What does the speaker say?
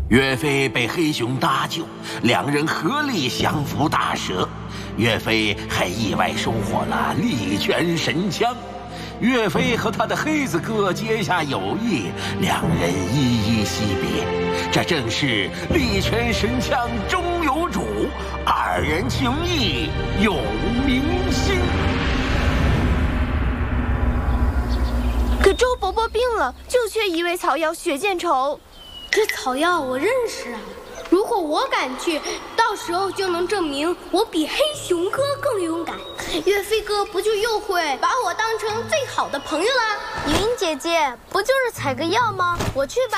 岳飞被黑熊搭救，两人合力降服大蛇。岳飞还意外收获了力拳神枪。岳飞和他的黑子哥结下友谊，两人依依惜别。这正是力拳神枪终有主，二人情谊永铭心。 可周伯伯病了，就缺一味草药血见愁。 这草药我认识啊，如果我敢去，到时候就能证明我比黑熊哥更勇敢。岳飞哥不就又会把我当成最好的朋友啦？ 云姐姐，不就是采个药吗？我去吧。